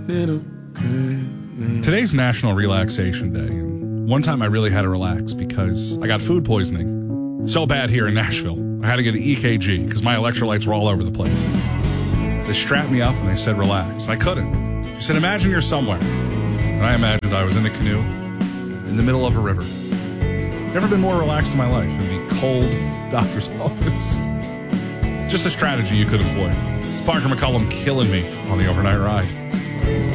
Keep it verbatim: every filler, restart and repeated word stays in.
Today's National Relaxation Day, and one time I really had to relax because I got food poisoning. So bad here in Nashville, I had to get an E K G because my electrolytes were all over the place. They strapped me up and they said, relax. And I couldn't. She said, imagine you're somewhere. And I imagined I was in a canoe in the middle of a river. Never been more relaxed in my life than the cold doctor's office. Just a strategy you could employ. It's Parker McCollum killing me on the overnight ride.